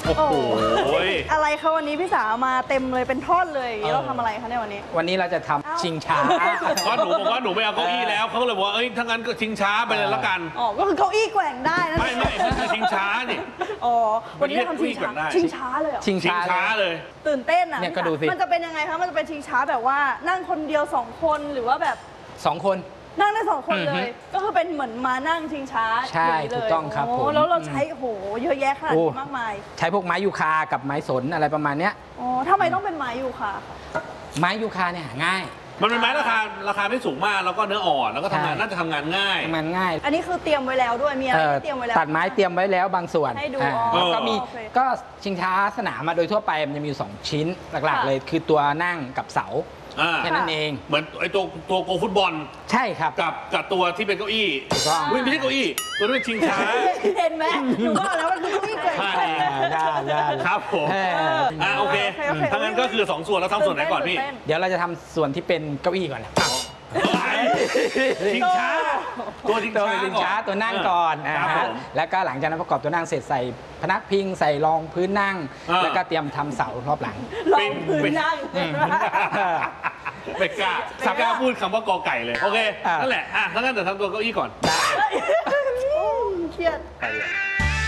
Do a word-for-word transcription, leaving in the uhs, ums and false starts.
โอ้โหอะไรคะวันนี้พี่สาวมาเต็มเลยเป็นท่อนเลยเราทำอะไรคะในวันนี้วันนี้เราจะทำชิงช้าก็หนูบอกว่าหนูไม่เอาเก้าอี้แล้วเขาเลยบอกว่าเอ้ยถ้างั้นก็ชิงช้าไปเลยละกันอ๋อก็คือเก้าอี้แกว่งได้นะไม่ไม่มันคือชิงช้านี่อ๋อวันนี้ทำชิงช้าชิงช้าเลยชิงช้าเลยตื่นเต้นอ่ะเนี่ยก็ดูสิมันจะเป็นยังไงคะมันจะเป็นชิงช้าแบบว่านั่งคนเดียวสองคนหรือว่าแบบสองคนนั่งได้สองคนเลยก็คือเป็นเหมือนมานั่งชิงช้าใช่ถูกต้องครับผมแล้วเราใช้โหเยอะแยะขนาดนี้มากมายใช้พวกไม้ยูคากับไม้สนอะไรประมาณเนี้ยอ๋อทำไมต้องเป็นไม้ยูคาไม้ยูคาเนี่ยหาง่ายมันเป็นไม้ราคาราคาไม่สูงมากแล้วก็เนื้ออ่อนแล้วก็ทำงานน่าจะทำงานง่ายทำงานง่ายอันนี้คือเตรียมไว้แล้วด้วยมีอะไรเตรียมไว้แล้วตัดไม้เตรียมไว้แล้วบางส่วนให้ดูก็มีก็ชิงช้าสนามมาโดยทั่วไปมันจะมีอยู่สองชิ้นหลักๆเลยคือตัวนั่งกับเสาแค่นั้นเองเหมือนไอ้ตัวตัวโกฟุตบอลใช่ครับกับกับตัวที่เป็นเก้าอี้ไม่ใช่เก้าอี้ตัวนี้เป็นชิงช้าเห็นไหมหนูบอกแล้วมันคือเก้าอี้เกิดครับผมอ่าโอเคถ้างั้นก็คือสองส่วนเราทำส่วนไหนก่อนพี่เดี๋ยวเราจะทำส่วนที่เป็นเก้าอี้ก่อนชิงช้าตัวชิงช้าตัวนั่งก่อนแล้วก็หลังจากนั้นประกอบตัวนั่งเสร็จใส่พนักพิงใส่รองพื้นนั่งแล้วก็เตรียมทำเสารอบหลังรองพื้นนั่งไม่กล้าสักกล้าพูดคำว่ากอไก่เลยโอเคนั่นแหละอ่ะถ้างั้นเดี๋ยวทำตัวเก้าอี้ก่อนได้เครียดไปเลย